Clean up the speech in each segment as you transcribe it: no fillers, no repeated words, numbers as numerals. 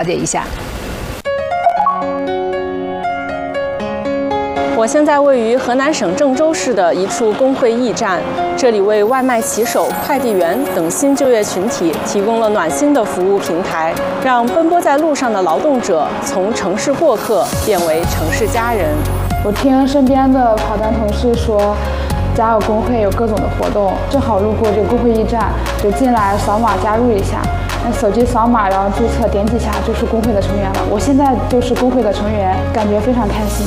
解一下。 我现在位于河南省郑州市的一处工会驿站，这里为外卖骑手、快递员等新就业群体提供了暖心的服务平台，让奔波在路上的劳动者从城市过客变为城市家人。 我听身边的跑单同事说，加入工会有各种的活动，正好路过这个工会驿站，就进来扫码加入一下。那手机扫码，然后注册，点几下就是工会的成员了。我现在就是工会的成员，感觉非常开心。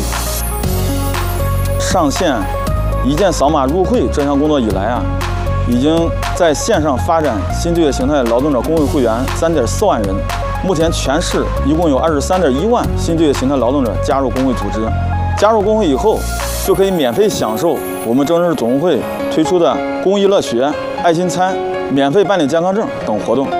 上线一键扫码入会这项工作以来啊，已经在线上发展新就业形态劳动者工会会员3.4万人。目前全市一共有23.1万新就业形态劳动者加入工会组织。加入工会以后，就可以免费享受我们郑州市总工会推出的公益乐学、爱心餐、免费办理健康证等活动。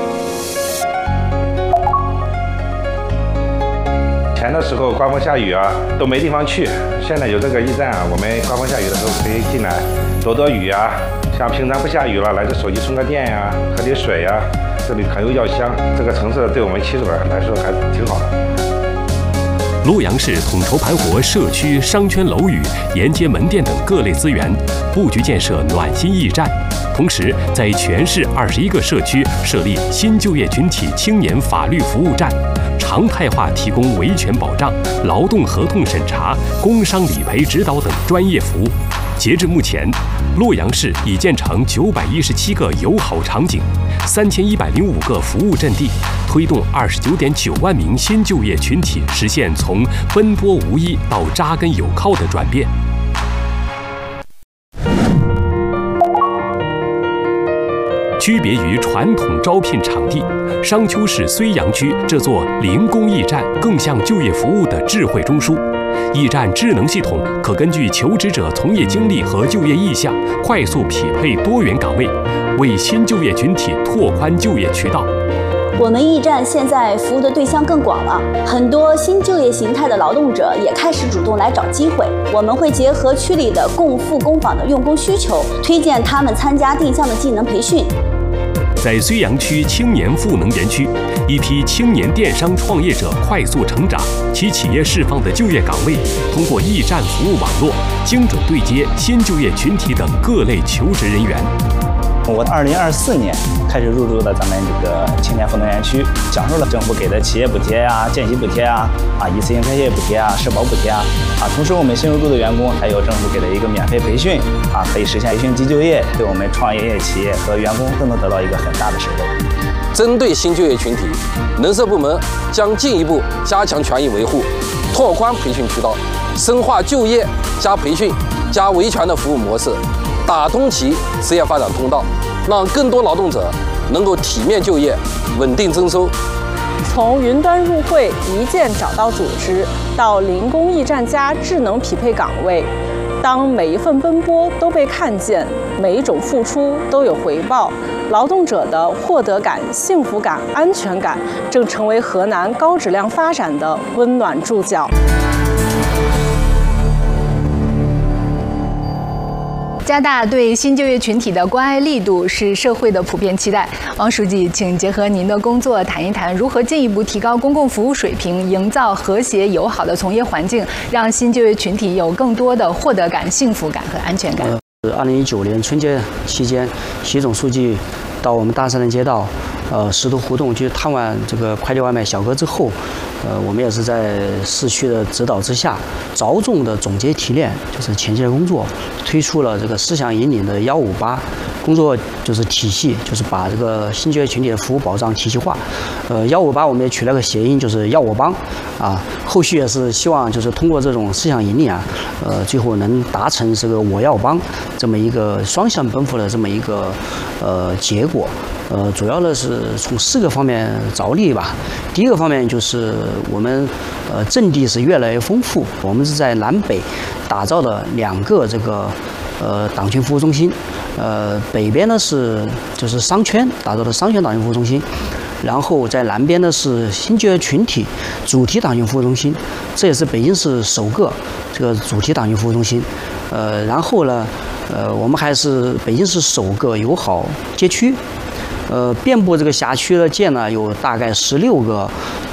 前的时候刮风下雨啊，都没地方去。现在有这个驿站啊，我们刮风下雨的时候可以进来躲躲雨啊。像平常不下雨了，来个手机充个电呀，喝点水呀，这里很有药香。这个城市对我们骑手来说还挺好的。 洛阳市统筹盘活社区、商圈楼宇、沿街门店等各类资源，布局建设暖心驿站。 同时，在全市21个社区设立新就业群体青年法律服务站，常态化提供维权保障、劳动合同审查、工伤理赔指导等专业服务。截至目前，洛阳市已建成917个友好场景，3105个服务阵地，推动29.9万名新就业群体实现从奔波无依到扎根有靠的转变。 区别于传统招聘场地，商丘市睢阳区这座零工驿站更像就业服务的智慧中枢。驿站智能系统可根据求职者从业经历和就业意向，快速匹配多元岗位，为新就业群体拓宽就业渠道。 我们驿站现在服务的对象更广了，很多新就业形态的劳动者也开始主动来找机会。我们会结合区里的共赴工坊的用工需求，推荐他们参加定向的技能培训。 在睢阳区青年赋能园区，一批青年电商创业者快速成长，其企业释放的就业岗位，通过驿站服务网络，精准对接新就业群体等各类求职人员。 我2024年开始入驻的咱们这个青年赋能园区，享受了政府给的企业补贴呀、见习补贴啊、一次性开业补贴啊、社保补贴啊。同时我们新入驻的员工还有政府给的一个免费培训可以实现培训即就业，对我们创业企业和员工都能得到一个很大的收获。 针对新就业群体，人社部门将进一步加强权益维护，拓宽培训渠道，深化就业加培训加维权的服务模式。 打通其职业发展通道，让更多劳动者能够体面就业、稳定增收。 从云端入会、一键找到组织，到零工驿站加智能匹配岗位，当每一份奔波都被看见，每一种付出都有回报，劳动者的获得感、幸福感、安全感，正成为河南高质量发展的温暖注脚。 加大对新就业群体的关爱力度是社会的普遍期待。王书记，请结合您的工作谈一谈，如何进一步提高公共服务水平，营造和谐友好的从业环境，让新就业群体有更多的获得感、幸福感和安全感。 2019年春节期间，习总书记到我们大山人街道，师徒互动去探望这个快递外卖小哥之后，我们也是在市区的指导之下，着重的总结提炼就是前期的工作，推出了这个思想引领的158工作就是体系，就是把这个新就业群体的服务保障体系化。158我们也取了个谐音，就是要我帮后续也是希望就是通过这种思想引领最后能达成这个我要帮这么一个双向奔赴的这么一个结果。主要的是从4个方面着力吧。第一个方面就是我们阵地是越来越丰富，我们是在南北打造了2个这个党群服务中心，北边呢就是商圈打造的商圈党群服务中心，然后在南边呢是新就业群体主题党群服务中心，这也是北京市首个这个主题党群服务中心。然后呢，我们还是北京市首个友好街区。遍布这个辖区的建呢有大概16个